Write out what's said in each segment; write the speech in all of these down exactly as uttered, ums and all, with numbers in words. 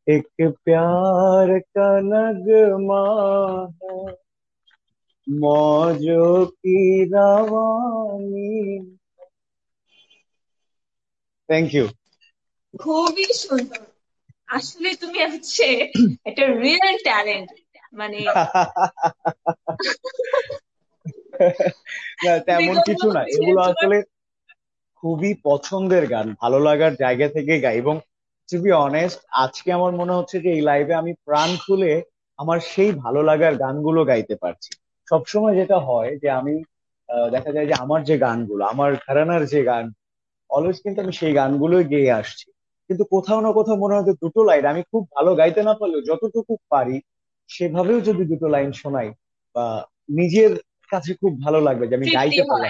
एक प्यार का नगमा है मौजों की रवानी। Thank you. খুবই সুন্দর। আসলে তুমি হচ্ছে একটা রিয়েল ট্যালেন্ট, মানে না তেমন বিগত কিছু না, হচ্ছে এগুলো তোমার। আসলে খুবই পছন্দের গান, ভালো লাগার জায়গা থেকে গাই। এবং টু বি অনেস্ট, আজকে আমার মনে হচ্ছে যে এই লাইভে আমি প্রাণ খুলে আমার সেই ভালো লাগার গানগুলো গাইতে পারছি। সবসময় যেটা হয় যে আমি আহ, দেখা যায় যে আমার যে গানগুলো, আমার ঘরানার যে গান, অলওয়েজ কিন্তু আমি সেই গানগুলোই গেয়ে আসছি। কিন্তু কোথাও না কোথাও মনে হয় যে দুটো লাইন আমি খুব ভালো গাইতে না পারলেও যতটুকু পারি সেভাবেও যদি দুটো লাইন শোনাই, বা নিজের কাছে খুব ভালো লাগবে যে আমি তৃপ্তি গাইতে হয়। পারলাম,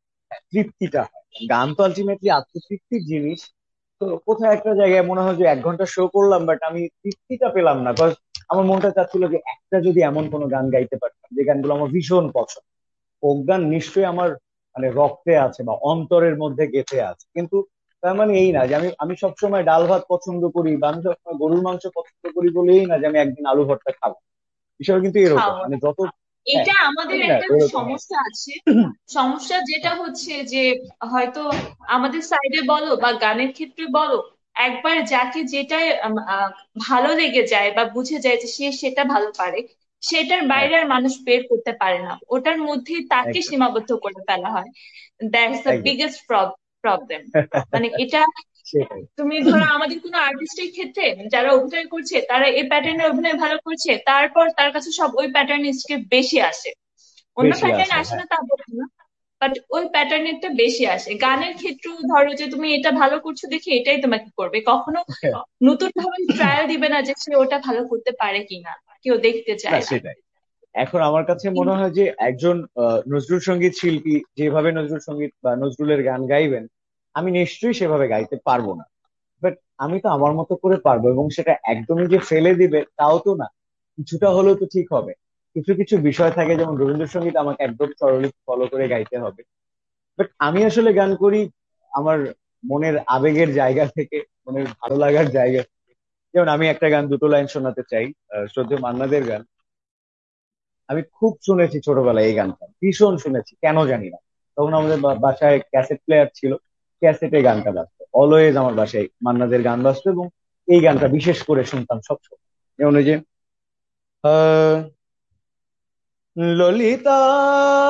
তৃপ্তিটা হয়। গান তো আলটিমেটলি আত্মতৃপ্তির জিনিস। তো কোথাও একটা জায়গায় মনে হয় যে এক ঘন্টা শো করলাম, বাট আমি তৃপ্তিটা পেলাম না। Cause আমার মনটা চাচ্ছিল যে একটা যদি এমন কোনো গান গাইতে পারতাম যে গানগুলো আমার ভীষণ পছন্দ। ফোক গান নিশ্চয়ই আমার মানে রক্তে আছে বা অন্তরের মধ্যে গেঁথে আছে, কিন্তু তার মানে এই না যে আমি আমি সবসময় ডাল ভাত পছন্দ করি বা আমি সবসময় গরুর মাংস পছন্দ করি বলেই না যে আমি একদিন আলু ভর্তা খাবো। বিষয় কিন্তু এরকম, খাও মানে না। যত, হ্যাঁ, এটা আমাদের ঠিক না একটা এরকম। সমস্যা আছে। সমস্যা যেটা হচ্ছে যে হয়তো আমাদের সাইডে বলো বা গানের ক্ষেত্রে বলো, একবার যাকে যেটাই আম, আহ, ভালো লেগে যায় বা বুঝে যায় যে সে সেটা ভালো পারে, সেটার হ্যাঁ, বাইরে আর মানুষ বের করতে পারে না, ওটার মধ্যে তাকে একদম সীমাবদ্ধ করে ফেলা হয়। দ্যাটস দ্য একদম। Biggest problem. মানে এটা, সেটাই। তুমি ধরো আমাদের কোনো আর্টিস্টের ক্ষেত্রে যারা অভিনয় করছে তারা এই প্যাটার্নে অভিনয় ভালো করছে, তারপর তার কাছে সব ওই প্যাটার্নিস্টকে বেশি আসে। অন্য বেশি প্যাটার্ন আসে, আসে হ্যাঁ। না তা বলবো না, বাট ওই প্যাটার্নেরটা বেশি আসে। গানের ক্ষেত্রেও ধরো যে তুমি এটা ভালো করছো দেখে এটাই তোমাকে করবে, কখনো নতুন ভাবে ট্রায়াল দিবে না যে সে ওটা ভালো করতে পারে কিনা, কেউ দেখতে না চায় না। সেটাই। এখন আমার কাছে মনে কিন্তু হয় যে একজন আহ, নজরুল সঙ্গীত শিল্পী যেভাবে নজরুল সঙ্গীত বা নজরুলের গান গাইবেন, আমি নিশ্চয়ই সেভাবে গাইতে পারবো না। বাট আমি তো আমার মতো করে পারবো, এবং সেটা একদমই যে ফেলে দিবে তাও তো না, কিছুটা হলেও তো ঠিক হবে। কিছু কিছু বিষয় থাকে, যেমন রবীন্দ্রসঙ্গীত আমাকে একদম স্বরলিপি ফলো করে গাইতে হবে। বাট আমি আসলে গান করি আমার মনের আবেগের জায়গা থেকে, মনের ভালো লাগার জায়গা থেকে। যেমন আমি একটা গান দুটো লাইন শোনাতে চাই, আহ, শ্রদ্ধেয় মান্নাদের গান। আমি খুব শুনেছি ছোটবেলায় এই গানটা, ভীষণ শুনেছি, কেন জানি না। তখন আমাদের বা- বাসায় ক্যাসেট প্লেয়ার ছিল, ক্যাসেটে গানটা বাজতো অলওয়েজ, আমার বাসায় মান্নাদের গান বাজতো, এবং এই গানটা বিশেষ করে শুনতাম সবসময়। যেমন ওই যে আহ, ললিতা